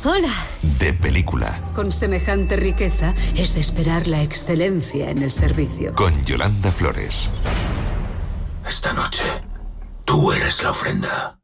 Hola. De película. Con semejante riqueza es de esperar la excelencia en el servicio. Con Yolanda Flores. Esta noche, tú eres la ofrenda.